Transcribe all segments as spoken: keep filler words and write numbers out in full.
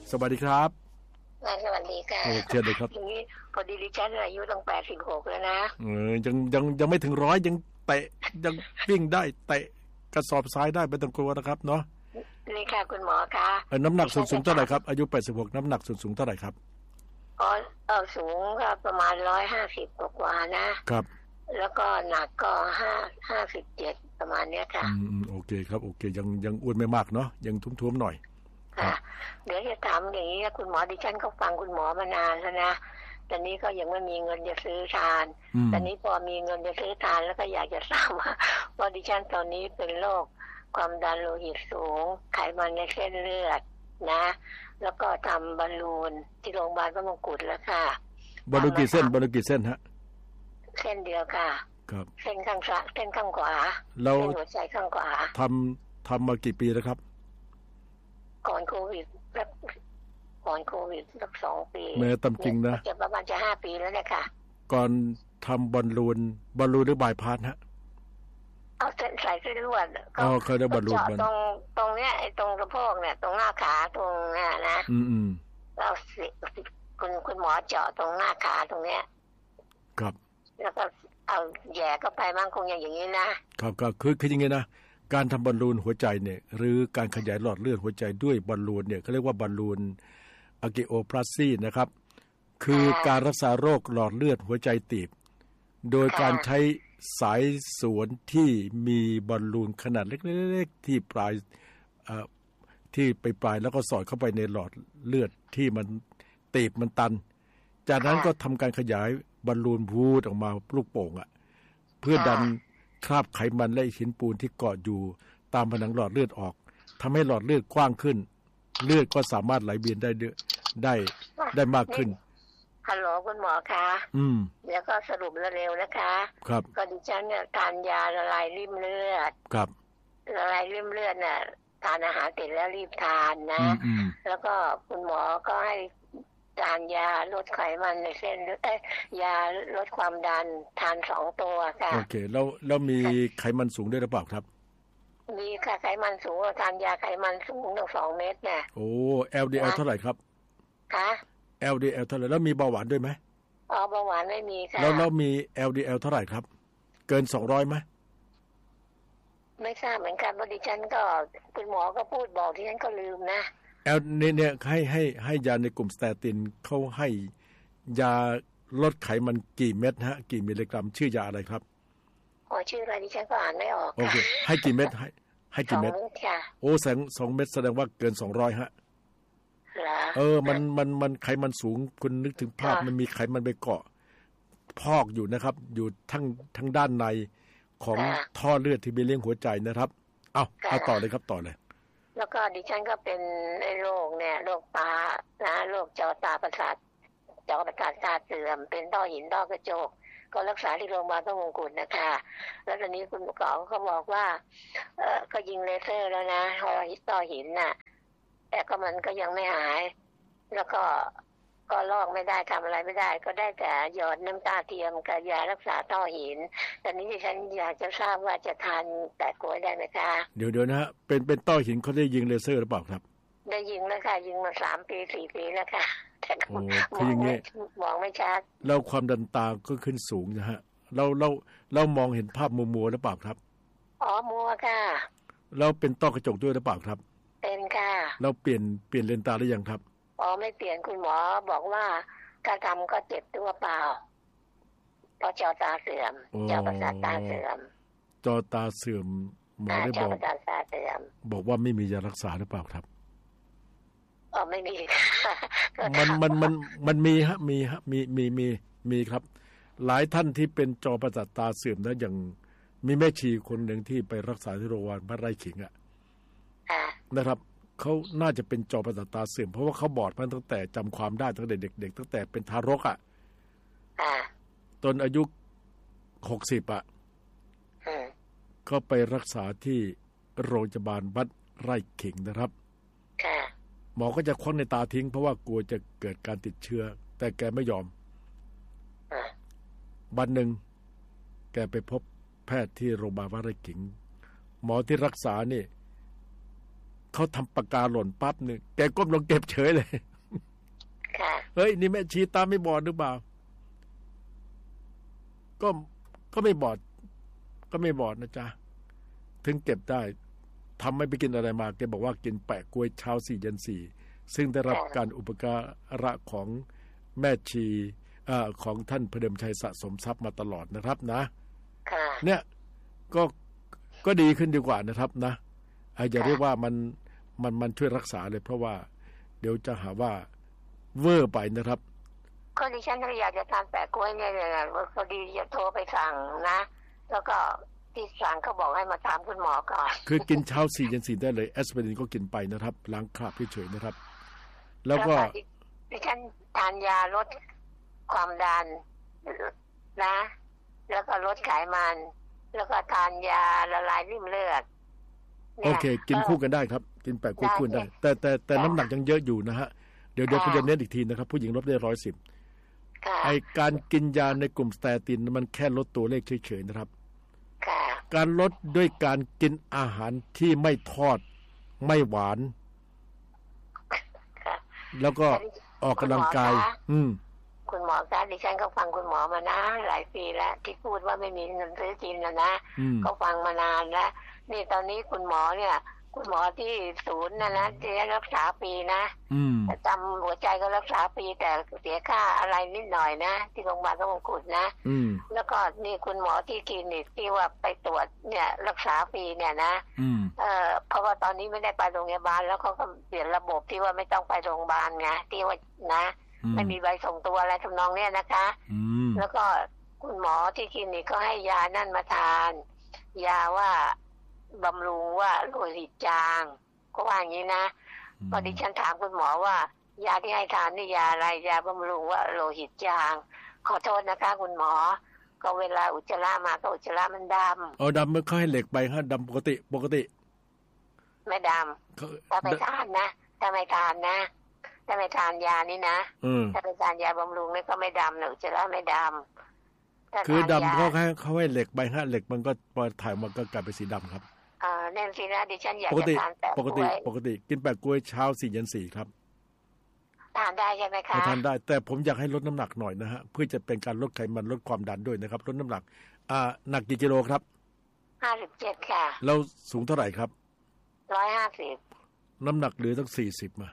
สวัสดีครับสวัสดีค่ะเชิญเลยครับทีนี้พอดีดิฉันอายุตั้งแปดสิบหกแล้วนะเออยังยังยังไม่ถึงร้อยยังเตะยังวิ่งได้เตะกระสอบทรายได้ไม่ต้องกลัวนะครับเนาะนี่ค่ะคุณหมอคะน้ำหนักส่วนสูงเท่าไหร่ครับอายุแปดสิบหกน้ำหนักส่วนสูงเท่าไหร่ครับอ๋อเออสูงก็ประมาณร้อยห้าสิบกว่านะครับแล้วก็หนักก็ห้าห้าสิบเจ็ดประมาณเนี้ยค่ะอืมโอเคครับโอเคยังยังอ้วนไม่มากเนาะยังทุ้มๆหน่อยค่ะเดี๋ยวจะถามอย่างนี้คุณหมอดิฉันก็ฟังคุณหมอมานานแล้วนะตอนนี้ก็ยังไม่มีเงินจะซื้อทานตอนนี้พอมีเงินจะซื้อทานแล้วก็อยากจะทราบว่าพอดิฉันตอนนี้เป็นโรคความดันโลหิตสูงไขมันในเส้นเลือดนะแล้วก็ทำบอลลูนที่โรงพยาบาลพระมงกุฎแล้วค่ะบอลลูนกี่เส้นบอลลูนกี่เส้นฮะเส้นเดียวค่ะครับเส้นข้างซ้ายเส้นข้างขวาเราหัวใจข้างขวาทำทำมากี่ปีแล้วครับก่อนโควิดแล้วก่อนโควิดสักสองปีแม้ตามจริงนะจะประมาณจะห้าปีแล้วเนี่ยค่ะก่อนทำบอลลูนบอลลูนหรือบายพาสฮะเอาเส้นใส่เส้นลวดก็เคยได้บอลลูนมันตรงตรงเนี้ยไอ้ตรงสะโพกเนี่ยตรงหน้าขาตรงเนี้ยนะอืมอืมเราคุณคุณหมอเจาะตรงหน้าขาตรงเนี้ยครับแล้วก็เอาแย่เข้าไปมั่งคงอย่างนี้นะครับก็คือคืออย่างงี้นะการทำบอลลูนหัวใจเนี่ยหรือการขยายหลอดเลือดหัวใจด้วยบอลลูนเนี่ยเขาเรียกว่าบอลลูนอะกิโอพลาสซีนะครับคือการรักษาโรคหลอดเลือดหัวใจตีบโดยการใช้สายสวนที่มีบอลลูนขนาดเล็กๆที่ปลายที่ไปปลายแล้วก็สอดเข้าไปในหลอดเลือดที่มันตีบมันตันจากนั้นก็ทำการขยายบอลลูนพูดออกมาลูกโป่งอ่ะเพื่อดันคราบไขมันและหินปูนที่เกาะอยู่ตามผนังหลอดเลือดออกทำให้หลอดเลือดกว้างขึ้นเลือดก็สามารถไหลเวียนได้ได้ได้มากขึ้นฮัลโหลคุณหมอคะอืมแล้วก็สรุปเร็วๆนะคะครับก็ดิฉันเนี่ยทานยาละลายริ่มเลือดครับละลายริ่มเลือดน่ะทานอาหารเสร็จแล้วรีบทานนะแล้วก็คุณหมอก็ให้ทานยาลดไขมันในเส้นเอ้ยยาลดความดันทานสองตัวค่ะโอเคแล้วแล้วมีไขมันสูงด้วยหรือเปล่าครับมีค่ะไขมันสูงทานยาไขมันสูงตั้งสองเม็ดเนี่ยโอ้ แอล ดี แอล เท่าไหร่ครับคะแอล ดี แอล เท่าไหร่แล้วมีเบาหวานด้วยไหมอ๋อเบาหวานไม่มีค่ะแล้วแล้วมี แอล ดี แอล เท่าไหร่ครับเกินสองร้อยไหมไม่ทราบเหมือนกันเพราะดิฉันก็คุณหมอก็พูดบอกดิฉันก็ลืมนะแอลเนี่ยเนี่ยให้ให้ให้ยาในกลุ่มสเตตินเขาให้ยาลดไขมันกี่เม็ดฮะกี่มิลลิกรัมชื่อยาอะไรครับอ๋อชื่ออะไรดิฉันก็อ่านไม่ออกโอเคให้กี่เม็ดให้ให้กี่เม็ดโอ้แสงสองเม็ดแสดงว่าเกินสองร้อยฮะเออมันมันมันไขมันสูงคุณนึกถึงภาพมันมีไขมันไปเกาะพอกอยู่นะครับอยู่ทั้งทั้งด้านในของท่อเลือดที่ไปเลี้ยงหัวใจนะครับเอาเอาต่อเลยครับต่อเลยแล้วก็ดิฉันก็เป็นไอ้โรคเนี่ยโรคตานะโรคจอตาประสาทจอประสาทตาเสื่อมเป็นต้อหินต้อกระจกก็รักษาที่โรงพยาบาลพระมงกุฎนะคะแล้วตอนนี้คุณหมอเขาบอกว่าเออก็ยิงเลเซอร์แล้วนะต้อหินน่ะแต่ก็มันก็ยังไม่หายแล้วก็ก็ลอกไม่ได้ทำอะไรไม่ได้ก็ได้แต่หยอดน้ำตาเทียมกับยารักษาต้อหินตอนนี้ดิฉันอยากจะทราบว่าจะทานแต่กล้วยได้ไหมคะเดี๋ยวเดี๋ยวนะฮะเป็นเป็นต้อหินเขาได้ยิงเลเซอร์หรือเปล่าครับได้ยิงแล้วค่ะยิงมาสามปีสี่ปีแล้วค่ะแต่โอ้คืออย่างงี้มองไม่ชัดแล้วความดันตาก็ขึ้นสูงนะฮะเราเราเรามองเห็นภาพมัวๆหรือเปล่าครับอ๋อมัวค่ะเราเป็นต้อกระจกด้วยหรือเปล่าครับเป็นค่ะเราเปลี่ยนเปลี่ยนเลนตาหรือยังครับอ๋อไม่เปลี่ยนคุณหมอบอกว่าการทำก็เจ็บตัวเปล่าเพราะจอตาเสื่อมจอประสาทตาเสื่อมจอตาเสื่อมหมอได้บอกบอกว่าไม่มียารักษาหรือเปล่าครับอ๋อไม่มีมันมันมันมันมีฮะมีฮะมีมีมีมีครับหลายท่านที่เป็นจอประสาทตาเสื่อมแล้วอย่างมีแม่ชีคนหนึ่งที่ไปรักษาที่โรงพยาบาลบ้านไร่ขิงอ่ะนะครับเขาน่าจะเป็นจอประสาทตาเสื่อมเพราะว่าเขาบอดมาตั้งแต่จำความได้ตั้งแต่เด็กๆตั้งแต่เป็นทารกอ่ะจนอายุหกสิบอ่ะก็ไปรักษาที่โรงพยาบาลวัดไร่ขิงนะครับหมอก็จะคว้าในตาทิ้งเพราะว่ากลัวจะเกิดการติดเชื้อแต่แกไม่ยอมวันหนึ่งแกไปพบแพทย์ที่โรงพยาบาลวัดไร่ขิงหมอที่รักษานี่เขาทำปากกาหล่นปั๊บเนี่ยแกก้มลงเก็บเฉยเลยเฮ้ยนี่แม่ชีตาไม่บอดหรือเปล่าก็ก็ไม่บอดก็ไม่บอดนะจ๊ะถึงเก็บได้ทำไม่ไปกินอะไรมาแกบอกว่ากินแปะกล้วยเช้าสี่เย็นสี่ซึ่งได้รับการอุปการะของแม่ชีอของท่านพเดิมชัยสะสมทรัพย์มาตลอดนะครับนะเนี่ยก็ก็ดีขึ้นดีกว่านะครับนะอย่าเรียกว่ามันมันมันช่วยรักษาเลยเพราะว่าเดี๋ยวจะหาว่าเวอร์ไปนะครับก็ดิฉันอยากจะทานแปะกล้วยเนี่ยเลยพอดีจะโทรไปสั่งนะแล้วก็ที่สั่งเขาบอกให้มาถามคุณหมอก่อนคือกินเช้าสี่เย็นสี่ได้เลยแอสไพรินก็กินไปนะครับล้างคราบเฉยๆนะครับแล้วก็ดิฉันทานยาลดความดันนะแล้วก็ลดไขมันแล้วก็ทานยาละลายริ่มเลือดโอเคกินคู่กันได้ครับกินแปะกล้วยคู่ได้แต่แต่แต่น้ำหนักยังเยอะอยู่นะฮะเดี๋ยวเดี๋ยวผมจะเน้นอีกทีนะครับผู้หญิงลดได้ร้อยสิบไอการกินยาในกลุ่มสเตอตินมันแค่ลดตัวเลขเฉยๆนะครับการลดด้วยการกินอาหารที่ไม่ทอดไม่หวานแล้วก็ออกกำลังกายอืมคุณหมอคะดิฉันก็ฟังคุณหมอมานะหลายปีแล้วที่พูดว่าไม่มีเงินซื้อกินนะนะก็ฟังมานานแล้วนี่ตอนนี้คุณหมอเนี่ยคุณหมอที่ศูนย์นะนะจะรักษาฟรีนะแต่จำหัวใจก็รักษาฟรีแต่เสียค่าอะไรนิดหน่อยนะที่โรงพยาบาลพระมงกุฎนะแล้วก็นี่คุณหมอที่คลินิกที่ว่าไปตรวจเนี่ยรักษาฟรีเนี่ยนะเออเพราะว่าตอนนี้ไม่ได้ไปโรงพยาบาลแล้วเขาก็เปลี่ยนระบบที่ว่าไม่ต้องไปโรงพยาบาลไงที่ว่านะไม่มีใบส่งตัวอะไรทำนองเนี้ยนะคะแล้วก็คุณหมอที่คลินิกก็ให้ยานั่นมาทานยาว่าบำรุงว่าโลหิตจางก็ว่าอย่างนี้นะพอดิฉันถามคุณหมอว่ายาที่ให้ทานนี่ยาอะไรยาบำรุงว่าโลหิตจางขอโทษนะคะคุณหมอก็เวลาอุจจาระมาก็อุจจาระมันดำอ๋อดำไม่ค่อยเหล็กไปฮะดำปกติปกติไม่ดำถ้าไปทานนะถ้าไม่ทานนะถ้าไม่ทานยานี่นะถ้าไปทานยาบำรุงนี่ก็ไม่ดำนะอุจจาระไม่ดำคือดำเพราะเขาเขาให้เหล็กไปฮะเหล็กมันก็พอถ่ายมันก็กลายเป็นสีดำครับอ่าแน่นสินะดิฉันอยากจะทานแปะกล้วยปกติปกติกินแปะกล้วยเช้าสี่เย็นสี่ครับทานได้ใช่ไหมคะทานได้แต่ผมอยากให้ลดน้ำหนักหน่อยนะฮะเพื่อจะเป็นการลดไขมันลดความดันด้วยนะครับลดน้ำหนักอ่าหนักกี่กิโลครับห้าสิบเจ็ดค่ะเราสูงเท่าไหร่ครับร้อยห้าสิบน้ำหนักเหลือตั้งสี่สิบมา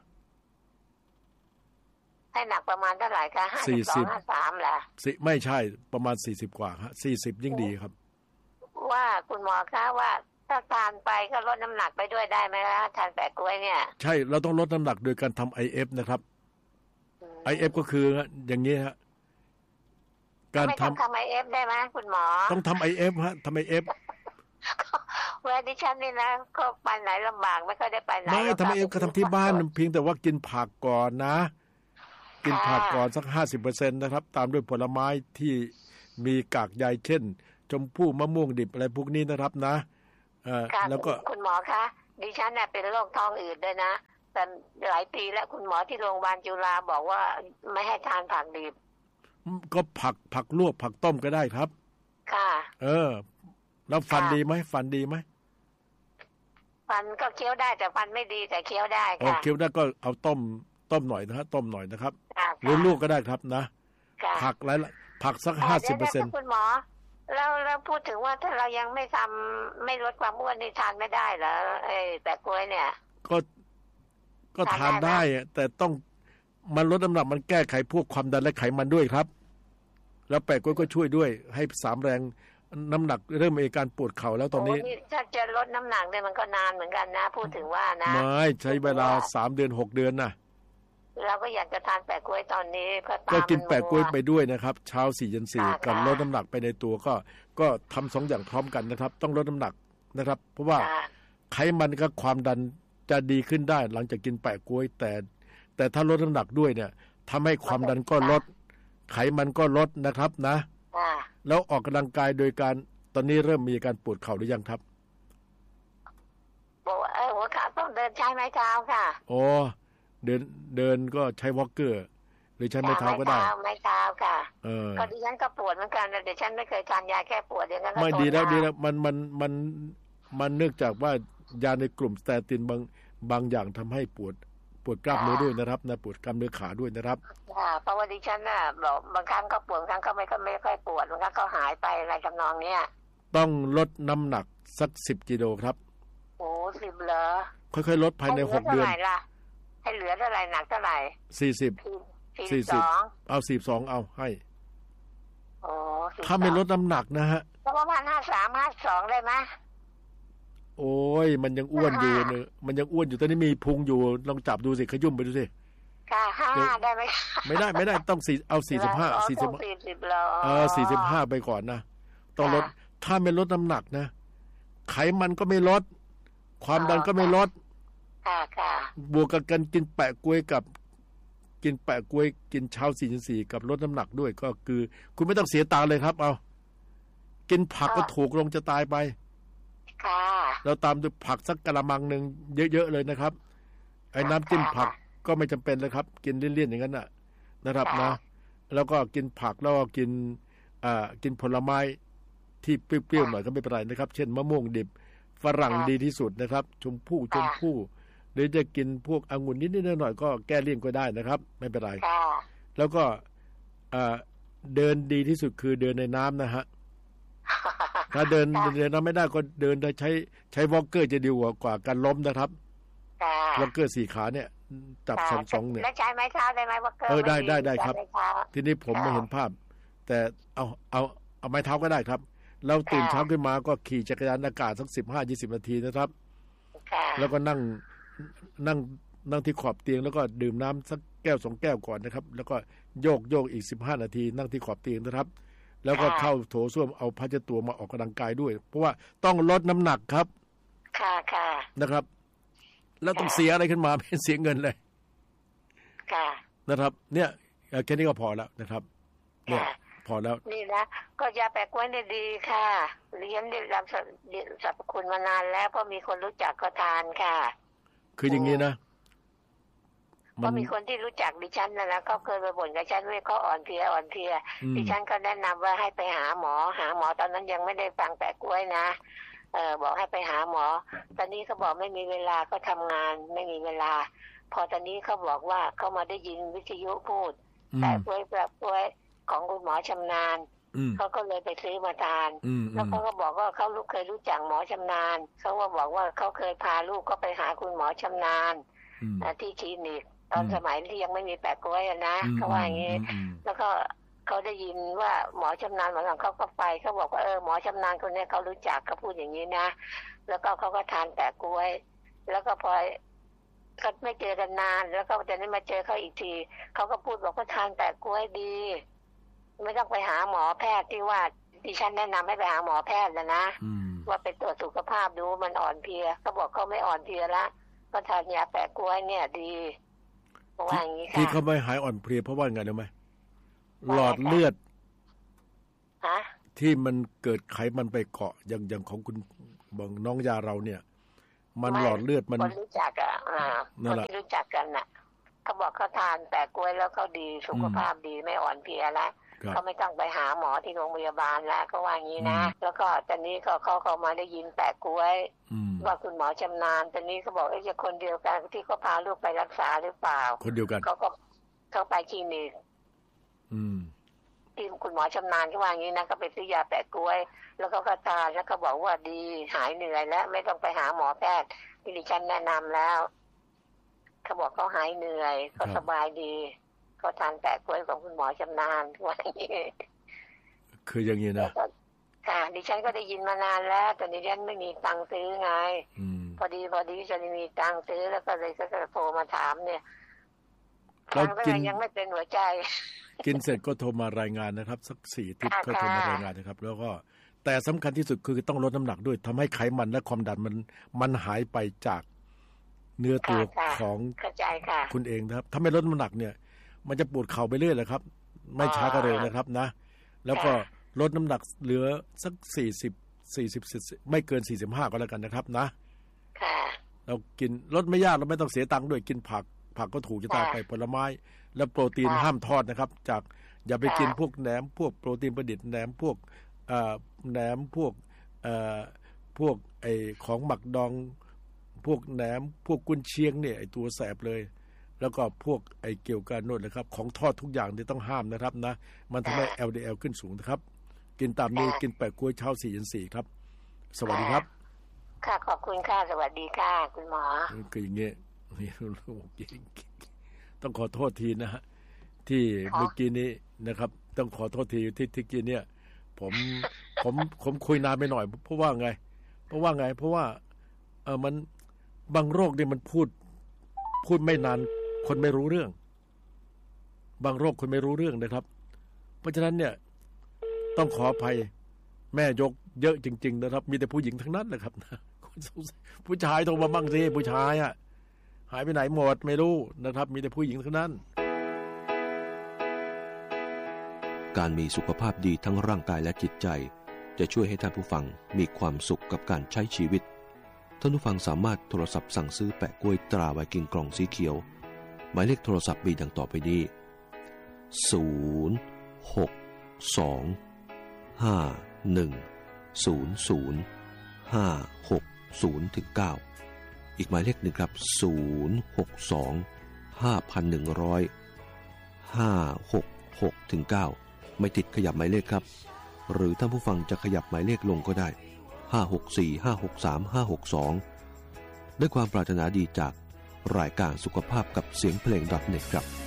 ให้หนักประมาณเท่าไหร่คะห้าสิบสองห้าสามเหรอไม่ใช่ประมาณสี่สิบกว่าฮะสี่สิบยิ่งดีครับว่าคุณหมอคะว่าถ้าทานไปก็ลดน้ำหนักไปด้วยได้ไหมคะทานแปะกล้วยเนี่ยใช่เราต้องลดน้ำหนักโดยการทำ ไอ เอฟ นะครับ ไอ เอฟ ก็คืออย่างนี้ฮะการทำทำ ไอ เอฟ ได้ไหมคุณหมอต้องทำ ไอ เอฟ ฮะทำ ไอ เอฟเวลาดิฉันนี่นะก็ไปไหนลำบากไม่ค่อยได้ไปไหนไม่ทำ ไอ เอฟ ก็ทำที่บ้านเพียงแต่ว่ากินผักก่อนนะกินผักก่อนสัก ห้าสิบเปอร์เซ็นต์ นะครับตามด้วยผลไม้ที่มีกากใยเช่นชมพู่มะม่วงดิบอะไรพวกนี้นะครับนะเอ่อแล้วก็คุณหมอคะดิฉันน่ะเป็นโรคท้องอืดด้วยนะแต่หลายปีแล้วคุณหมอที่โรงพยาบาลจุฬาบอกว่าไม่ให้ทานผักดิบก็ผักผักลวกผักต้มก็ได้ครับค่ะเออแล้วฟันดีไหมฟันดีไหมฟันก็เคี้ยวได้แต่ฟันไม่ดีแต่เคี้ยวได้ค่ะเคี้ยวได้ก็เอาต้มต้มหน่อยนะฮะต้มหน่อยนะครับหรือลวกก็ได้ครับนะผักแล้วผักสัก ห้าสิบเปอร์เซ็นต์คุณหมอแล้วแล้วพูดถึงว่าถ้าเรายังไม่ทำไม่ลดความอ้วนนี่ทานไม่ได้เหรอไอ้แปะกล้วยเนี่ยก็ก็ทานได้แต่ต้องมันลดน้ำหนักมันแก้ไขพวกความดันและไขมันด้วยครับแล้วแปะกล้วยก็ช่วยด้วยให้สามแรงน้ำหนักเริ่มมีอาการปวดเข่าแล้วตอนนี้ถ้าจะลดน้ำหนักเนี่ยมันก็นานเหมือนกันนะพูดถึงว่านะไม่ใช้เวลาสามเดือนหกเดือนนะเราก็อยากจะทานแปะกล้วยตอนนี้ก็ตามก็กินแปะกล้วยไปด้วยนะครับเช้าสี่เย็นสี่กับลดน้ำหนักไปในตัวก็ก็ทำสองอย่างพร้อมกันนะครับต้องลดน้ำหนักนะครับเพราะว่าไขมันกับความดันจะดีขึ้นได้หลังจากกินแปะกล้วยแต่แต่ถ้าลดน้ำหนักด้วยเนี่ยทำให้ความดันก็ลดไขมันก็ลดนะครับนะแล้วออกกำลังกายโดยการตอนนี้เริ่มมีอาการปวดเข่าหรือยังครับบอกว่าเออหัวเข่าต้องเดินใช้ไม้เท้าค่ะโอ้เดินเดินก็ใช้วอล์กเกอร์หรือใช้ไม้เท้าก็ได้ไม้เท้าค่ะเออก็ดิฉันก็ปวดเหมือนกันแต่ดิฉันไม่เคยทานยาแก้ปวดอย่างนั้นไม่ดีแล้วดีแล้วมันมันมันมันเนื่องจากว่ายาในกลุ่มสเตอตินบางบางอย่างทำให้ปวดปวดกล้ามเนื้อด้วยนะครับนะปวดกล้ามเนื้อขาด้วยนะครับค่ะเพราะว่าดิฉันน่ะบอกบางครั้งก็ปวดบางครั้งก็ไม่ก็ไม่ค่อยปวดบางครั้งก็หายไปอะไรทำนองเนี้ยต้องลดน้ำหนักสักสิบกิโลครับโอ้สิบเหรอค่อยๆลดภายในหกเดือนให้เหลือเท่าไหร่หนักเท่าไหร่สี่สิบสี่สิบเอาสี่สิบสองเอาให้โอ้ถ้าไม่ลดน้ำหนักนะฮะก็ประมาณห้าสามห้าสองได้ไหมโอ้ยมันยังอ้วนอยู่เนอะมันยังอ้วนอยู่ตอนนี้มีพุงอยู่ลองจับดูสิขยุ่มไปดูสิค่ะห้าได้ไหมไม่ได้ไม่ได้ต้องสี่เอาสี่สิบห้าสี่สิบเออสี่สิบห้าไปก่อนนะต้องลดถ้าไม่ลดน้ำหนักนะไขมันก็ไม่ลดความดันก็ไม่ลดค่ะค่ะบวกกับการกินแปะกล้วยกับกินแปะกล้วยกินเช้าสี่สี่กับลดน้ำหนักด้วยก็คือคุณไม่ต้องเสียตังค์เลยครับเอากินผักก็ถูกลงจะตายไปค่ะเราตามด้วยผักสักกะละมังนึงเยอะๆเลยนะครับไอ้น้ำจิ้มผักก็ไม่จำเป็นเลยครับกินเลี่ยนๆอย่างนั้นน่ะนะครับนะแล้วก็กินผักแล้วก็กินอ่ากินผลไม้ที่เปรี้ยวๆหน่อยก็ไม่เป็นไรนะครับเช่นมะม่วงดิบฝรั่งดีที่สุดนะครับชมพู่ชมพู่หรือจะกินพวกองุ่นนิดๆหน่อยๆก็แก้เลี่ยนก็ได้นะครับไม่เป็นไรแล้วก็เดินดีที่สุดคือเดินในน้ำนะฮะถ้าเดินเดินน้ำไม่ได้ก็เดินโดยใช้ใช้วอล์กเกอร์จะดีกว่ากว่าการล้มนะครับวอล์กเกอร์สี่ขาเนี่ยจับสองสองเนี่ยแล้วใช้ไม้เท้าได้ไหมวอล์กเกอร์เออได้ได้ได้ครับทีนี้ผมไม่เห็นภาพแต่เอาเอาเอาไม้เท้าก็ได้ครับเราตื่นเช้าขึ้นมาก็ขี่จักรยานอากาศสักสิบห้ายี่สิบนาทีนะครับแล้วก็นั่งนั่งนั่งที่ขอบเตียงแล้วก็ดื่มน้ำสักแก้วสองแก้วก่อนนะครับแล้วก็โยกโยกอีกสิบห้านาทีนั่งที่ขอบเตียงนะครับแล้วก็เข้าโถส้วมเอาผ้าเช็ดตัวมาออกกำลังกายด้วยเพราะว่าต้องลดน้ำหนักครับค่ะค่ะนะครับแล้วต้องเสียอะไรขึ้นมาเป็นเสียเงินเลยค่ะนะครับเนี่ยแค่นี้ก็พอแล้วนะครับเนี่ยพอแล้วนี่นะก็ยาแปะกล้วยเนี่ยดีค่ะเรียนได้รับสรรพคุณมานานแล้วเพราะมีคนรู้จักก็ทานค่ะคืออย่างนี้นะก็มีคนที่รู้จักดิฉันนะนะก็เคยไปบ่นกับฉันว่าเขาอ่อนเพลียอ่อนเพลียดิฉันก็แนะนำว่าให้ไปหาหมอหาหมอตอนนั้นยังไม่ได้ฟังแปะกล้วยนะเออบอกให้ไปหาหมอตอนนี้เขาบอกไม่มีเวลาก็ทำงานไม่มีเวลาพอตอนนี้เขาบอกว่าเขามาได้ยินวิทยุพูดแปะกล้วยแปะกล้วยของคุณหมอชำนาญเขาก็เลยไปซื้อมาทานแล้วเขาก็บอกว่าเขาลูกเคยรู้จักหมอชำนาญเขาก็บอกว่าเขาเคยพาลูกก็ไปหาคุณหมอชำนาญที่คลินิกตอนสมัยที่ยังไม่มีแปะกล้วยนะเขาว่าอย่างนี้แล้วก็เขาได้ยินว่าหมอชำนาญหมอหลังเขาก็ไปเขาบอกว่าเออหมอชำนาญคนนี้เขารู้จักเขาพูดอย่างนี้นะแล้วก็เขาก็ทานแปะกล้วยแล้วก็พอเขาไม่เจอกันนานแล้วก็จะได้มาเจอเขาอีกทีเขาก็พูดบอกว่าทานแปะกล้วยดีไม่ต้องไปหาหมอแพทย์ที่ว่าดิฉันแนะนำให้ไปหาหมอแพทย์แล้วนะว่าไปตรวจสุขภาพดูมันอ่อนเพลียเขาบอกเขาไม่อ่อนเพลียละก็ทานยาแปะกล้วยเนี่ยดีว่าอย่างนี้ค่ะที่เขาไม่หายอ่อนเพลียเพราะว่าไงรู้ไหมหลอดเลือดที่มันเกิดไขมันไปเกาะอย่างอย่างของคุณบอกน้องยาเราเนี่ยมันหลอดเลือดมันคนรู้จักอ่ะคนที่รู้จักกันน่ะเขาบอกเขาทานแปะกล้วยแล้วเขาดีสุขภาพดีไม่อ่อนเพลียแล้วเขาไม่ต้องไปหาหมอที่โรงพยาบาลแล้วก็ว่างี้นะแล้วก็ตอนนี้เขาเขาเขามาได้ยินแปะกล้วยว่าคุณหมอชำนาญตอนนี้เขาบอกเอ๊ะจะคนเดียวกันที่เขาพาลูกไปรักษาหรือเปล่าคนเดียวกันเขาก็เขาไปคลินิกที่คุณหมอชำนาญเขาว่างี้นะก็ไปซื้อยาแปะกล้วยแล้วก็ก็ทานแล้วก็บอกว่าดีหายเหนื่อยแล้วไม่ต้องไปหาหมอแพทย์ที่ดิฉันแนะนำแล้วเขาบอกเขาหายเหนื่อยเขาสบายดีเขาทานแปะกล้วยของคุณหมอชำนาญว่าอย่างนี้คืออย่างนี้นะค่ะดิฉันก็ได้ยินมานานแล้วแต่ดิฉันไม่มีตังค์ซื้อไงพอดีพอดีจะมีตังค์ซื้อแล้วก็เลยก็โทรมาถามเนี่ยเรากินยังไม่เป็นหัวใจกินเสร็จก็โทรมารายงานนะครับสักสี่ทิศก็โทรมารายงานนะครับแล้วก็แต่สำคัญที่สุดคือต้องลดน้ำหนักด้วยทำให้ไขมันและความดันมันมันหายไปจากเนื้อตัวของคุณเองนะครับถ้าไม่ลดน้ำหนักเนี่ยมันจะปวดเข่าไปเรื่อยแหละครับไม่ช้าก็เร็วนะครับนะแล้วก็ลดน้ำหนักเหลือสักสี่สิบ สี่สิบไม่เกินสี่สิบห้าก็แล้วกันนะครับนะค่ะเรากินลดไม่ยากเราไม่ต้องเสียตังค์ด้วยกินผักผักก็ถูกจะตายไปผลไม้แล้วโปรตีนห้ามทอดนะครับจากอย่าไปกินพวกแหนมพวกโปรตีนประดิษฐ์แหนมพวกแหนมพวกพวกไอของหมักดองพวกแหนมพวกกุนเชียงเนี่ยไอ้ตัวแสบเลยแล้วก็พวกไอ้เกี่ยวกับโน่นนะครับของทอดทุกอย่างเนี่ยต้องห้ามนะครับนะมันทำให้ แอล ดี แอล ขึ้นสูงนะครับกินตามนี้กินแปะกล้วยเช้าสี่ยันสี่ครับสวัสดีครับค่ะขอบคุณค่ะสวัสดีค่ะคุณหมอคืออย่างเงี้ยต้องขอโทษทีนะฮะที่เมื่อกี้นี้นะครับต้องขอโทษทีที่ที่กี้เนี่ยผมผมผมคุยนานไปหน่อยเพราะว่าไงเพราะว่าไงเพราะว่าเออมันบางโรคเนี่ยมันพูดพูดไม่นานคนไม่รู้เรื่องบางโรคคนไม่รู้เรื่องนะครับเพราะฉะนั้นเนี่ยต้องขออภัยแม่ยกเยอะจริงๆนะครับมีแต่ผู้หญิงทั้งนั้นนะครับนะผู้ชายโทรมาบ้างสิผู้ชายอ่ะหายไปไหนหมดไม่รู้นะครับมีแต่ผู้หญิงทั้งนั้นการมีสุขภาพดีทั้งร่างกายและจิตใจจะช่วยให้ท่านผู้ฟังมีความสุขกับการใช้ชีวิตท่านผู้ฟังสามารถโทรศัพท์สั่งซื้อแปะกล้วยตราไวกิ้งกล่องสีเขียวหมายเลขโทรศัพท์มีดังต่อไปนี้ศูนย์ หก สอง ห้า หนึ่ง ศูนย์ ศูนย์ ห้า หก ศูนย์ ถึง เก้าอีกหมายเลขหนึ่งครับศูนย์ หก สอง ห้า หนึ่ง ศูนย์ ห้า หก หก ถึง เก้าไม่ติดขยับหมายเลขครับหรือท่านผู้ฟังจะขยับหมายเลขลงก็ได้ห้า หก สี่ ห้า หก สาม ห้า หก สองด้วยความปรารถนาดีจากรายการสุขภาพกับเสียงเพลง .เน็ต ครับ